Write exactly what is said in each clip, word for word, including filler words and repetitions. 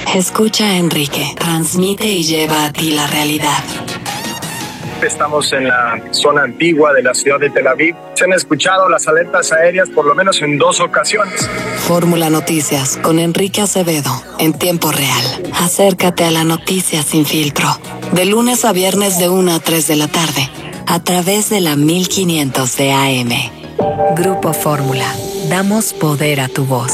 Escucha a Enrique, transmite y lleva a ti la realidad. Estamos en la zona antigua de la ciudad de Tel Aviv. Se han escuchado las alertas aéreas por lo menos en dos ocasiones. Fórmula Noticias con Enrique Acevedo, en tiempo real. Acércate a la noticia sin filtro. De lunes a viernes de una a tres de la tarde, a través de la mil quinientos de A M. Grupo Fórmula. Damos poder a tu voz.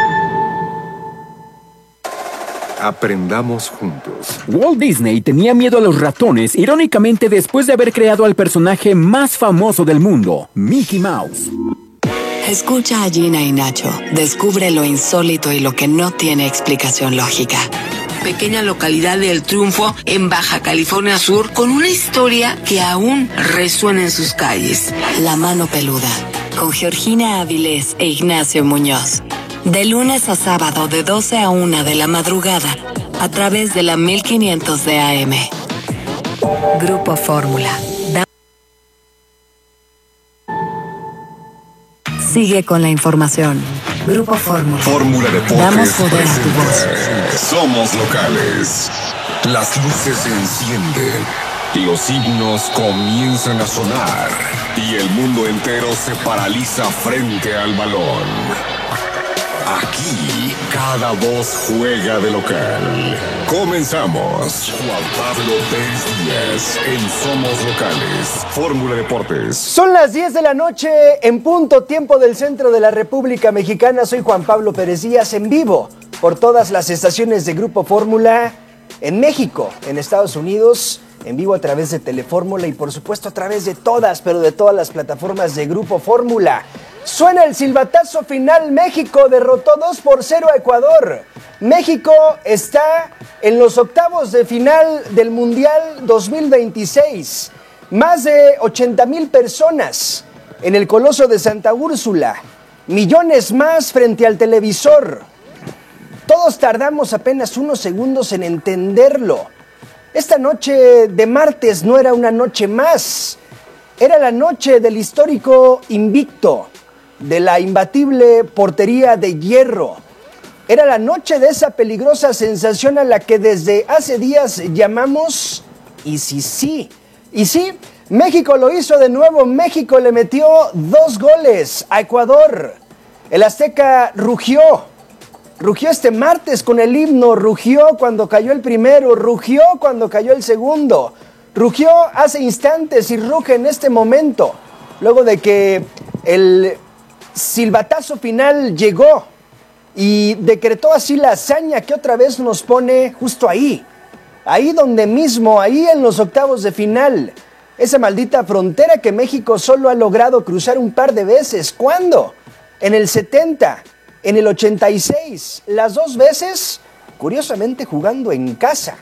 Aprendamos juntos. Walt Disney tenía miedo a los ratones, irónicamente después de haber creado al personaje más famoso del mundo, Mickey Mouse. Escucha a Gina y Nacho. Descubre lo insólito y lo que no tiene explicación lógica. Pequeña localidad de El Triunfo, en Baja California Sur, con una historia que aún resuena en sus calles. La mano peluda, con Georgina Avilés e Ignacio Muñoz. De lunes a sábado de doce a una de la madrugada, a través de la mil quinientos de A M. Grupo Fórmula. Da- Sigue con la información. Grupo Fórmula. Fórmula Deportes. Damos poder a tu voz. Somos locales. Las luces se encienden. Los himnos comienzan a sonar. Y el mundo entero se paraliza frente al balón. Aquí, cada voz juega de local. Comenzamos. Juan Pablo Pérez Díaz en Somos Locales. Fórmula Deportes. Son las diez de la noche en punto, tiempo del centro de la República Mexicana. Soy Juan Pablo Pérez Díaz, en vivo por todas las estaciones de Grupo Fórmula en México, en Estados Unidos, en vivo a través de Telefórmula y por supuesto a través de todas, pero de todas las plataformas de Grupo Fórmula. Suena el silbatazo final. México derrotó dos por cero a Ecuador. México está en los octavos de final del Mundial dos mil veintiséis. Más de ochenta mil personas en el Coloso de Santa Úrsula. Millones más frente al televisor. Todos tardamos apenas unos segundos en entenderlo. Esta noche de martes no era una noche más. Era la noche del histórico invicto, de la imbatible portería de hierro. Era la noche de esa peligrosa sensación a la que desde hace días llamamos y sí, sí. Y sí, México lo hizo de nuevo. México le metió dos goles a Ecuador. El Azteca rugió. Rugió este martes con el himno. Rugió cuando cayó el primero. Rugió cuando cayó el segundo. Rugió hace instantes y ruge en este momento. Luego de que el silbatazo final llegó y decretó así la hazaña que otra vez nos pone justo ahí, ahí donde mismo, ahí en los octavos de final, esa maldita frontera que México solo ha logrado cruzar un par de veces. ¿Cuándo? En el setenta, en el ochenta y seis, las dos veces, curiosamente jugando en casa.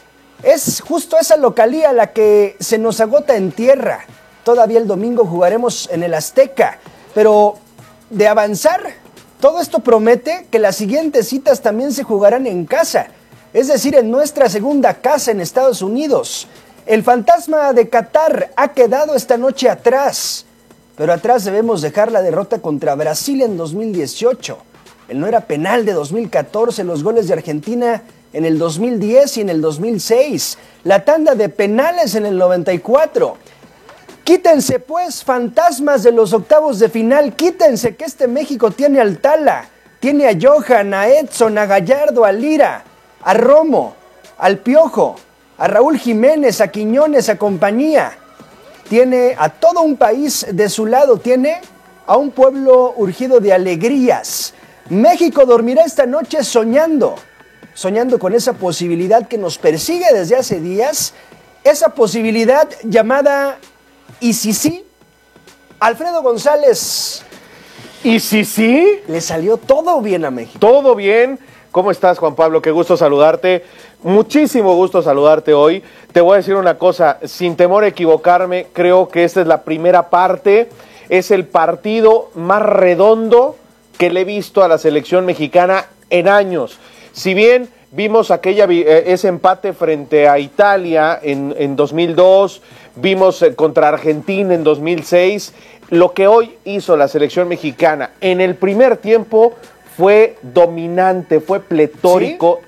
Es justo esa localía la que se nos agota en tierra. Todavía el domingo jugaremos en el Azteca, pero de avanzar, todo esto promete que las siguientes citas también se jugarán en casa, es decir, en nuestra segunda casa en Estados Unidos. El fantasma de Qatar ha quedado esta noche atrás, pero atrás debemos dejar la derrota contra Brasil en dos mil dieciocho, el no era penal de dos mil catorce, los goles de Argentina en el dos mil diez y en el dos mil seis, la tanda de penales en el noventa y cuatro. Quítense pues, fantasmas de los octavos de final, quítense que este México tiene al Tala, tiene a Johan, a Edson, a Gallardo, a Lira, a Romo, al Piojo, a Raúl Jiménez, a Quiñones, a compañía. Tiene a todo un país de su lado, tiene a un pueblo urgido de alegrías. México dormirá esta noche soñando, soñando con esa posibilidad que nos persigue desde hace días, esa posibilidad llamada ¿y si sí? Alfredo González. ¿Y si sí? Le salió todo bien a México. Todo bien. ¿Cómo estás, Juan Pablo? Qué gusto saludarte. Muchísimo gusto saludarte hoy. Te voy a decir una cosa, sin temor a equivocarme, creo que esta es la primera parte. Es el partido más redondo que le he visto a la selección mexicana en años. Si bien vimos aquella ese empate frente a Italia en, en dos mil dos, vimos contra Argentina en dos mil seis, lo que hoy hizo la selección mexicana en el primer tiempo fue dominante, fue pletórico,